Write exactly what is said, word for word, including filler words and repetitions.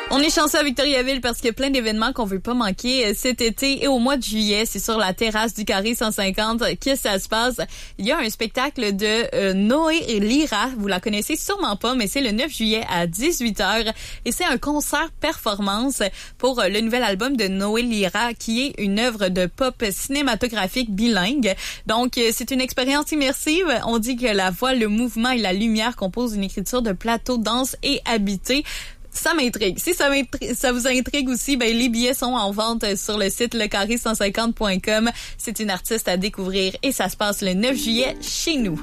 On est chanceux à Victoriaville parce qu'il y a plein d'événements qu'on veut pas manquer cet été et au mois de juillet. C'est sur la terrasse du Carré cent cinquante que ça se passe. Il y a un spectacle de euh, Noé Lira. Vous la connaissez sûrement pas, mais c'est le neuf juillet à dix-huit heures. Et c'est un concert performance pour le nouvel album de Noé Lira qui est une œuvre de pop cinématographique bilingue. Donc, c'est une expérience immersive. On dit que la voix, le mouvement et la lumière composent une écriture de plateau, danse et habité. Ça m'intrigue. Si ça, m'intrigue, ça vous intrigue aussi, ben les billets sont en vente sur le site le carré cent cinquante point com. C'est une artiste à découvrir et ça se passe le neuf juillet chez nous.